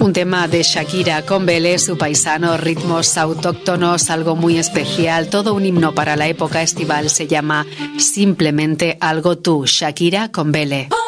Un tema de Shakira con Belé, su paisano, ritmos autóctonos, algo muy especial, todo un himno para la época estival. Se llama Simplemente Algo Tú, Shakira con Belé.